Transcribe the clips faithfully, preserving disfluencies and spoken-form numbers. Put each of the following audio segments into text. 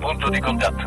punto di contatto.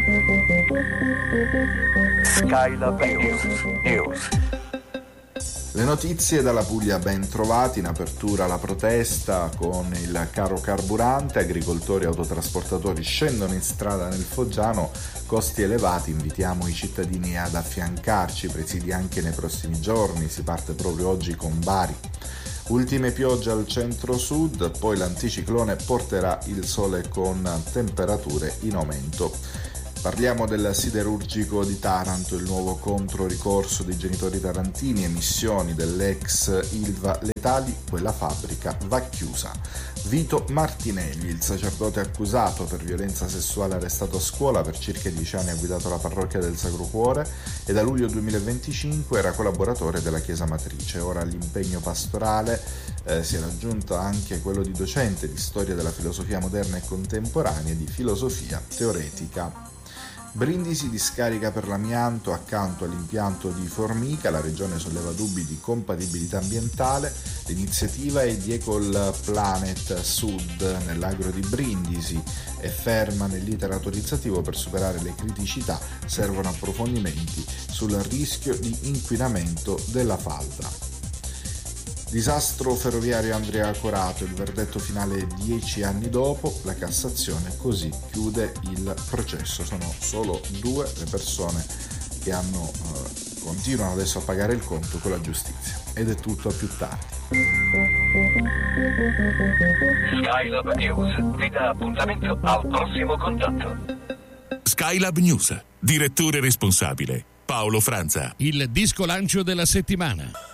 Skylab News. News. Le notizie dalla Puglia, ben trovati. In apertura la protesta con il caro carburante, agricoltori e autotrasportatori scendono in strada nel Foggiano, costi elevati, invitiamo i cittadini ad affiancarci, presidi anche nei prossimi giorni, si parte proprio oggi con Bari. Ultime piogge al centro-sud, poi l'anticiclone porterà il sole con temperature in aumento. Parliamo del siderurgico di Taranto, il nuovo contro ricorso dei genitori tarantini, emissioni dell'ex Ilva letali, quella fabbrica va chiusa. Vito Martinelli, il sacerdote accusato per violenza sessuale arrestato a scuola, per circa dieci anni ha guidato la parrocchia del Sacro Cuore e da luglio duemilaventicinque era collaboratore della Chiesa Matrice. Ora all'impegno pastorale eh, si è raggiunto anche quello di docente di storia della filosofia moderna e contemporanea e di filosofia teoretica. Brindisi discarica per l'amianto accanto all'impianto di Formica, la regione solleva dubbi di compatibilità ambientale, l'iniziativa è di Ecol Planet Sud nell'agro di Brindisi, è ferma nell'iter autorizzativo per superare le criticità, servono approfondimenti sul rischio di inquinamento della falda. Disastro ferroviario Andrea Corato, il verdetto finale dieci anni dopo, la Cassazione così chiude il processo. Sono solo due le persone che hanno, eh, continuano adesso a pagare il conto con la giustizia. Ed è tutto, a più tardi. Skylab News vi dà appuntamento al prossimo contatto. Skylab News, direttore responsabile Paolo Franza. Il disco lancio della settimana.